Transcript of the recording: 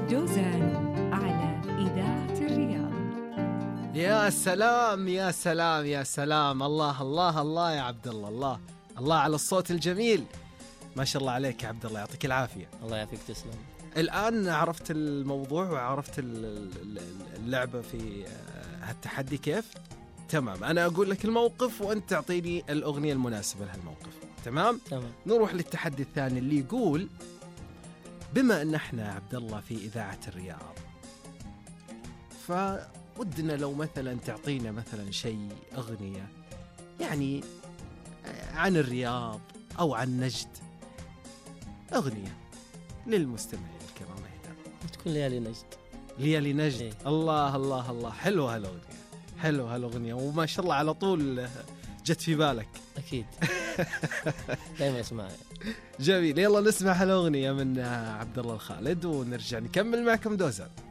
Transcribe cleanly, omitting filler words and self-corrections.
دوزان على إذاعة الرياض. يا سلام يا سلام يا سلام، الله الله الله يا عبد الله، الله الله على الصوت الجميل، ما شاء الله عليك يا عبد الله، يعطيك العافية. الله يعافيك، تسلم. الآن عرفت الموضوع وعرفت اللعبة في هالتحدي كيف؟ تمام، أنا أقول لك الموقف وأنت تعطيني الأغنية المناسبة لهالموقف. تمام؟ تمام. نروح للتحدي الثاني اللي يقول: بما أن احنا يا عبد الله في إذاعة الرياض، فودنا لو مثلا تعطينا مثلا شيء، أغنية يعني عن الرياض أو عن نجد، أغنية للمستمعين الكرام. تكون ليالي نجد. ليالي نجد. إيه؟ الله الله الله، حلوة هالأغنية، حلوة هالأغنية، وما شاء الله على طول جت في بالك. أكيد. دائما أسمعها. جميل، يلا نسمع هالأغنية من عبد الله الخالد ونرجع نكمل معكم دوزان.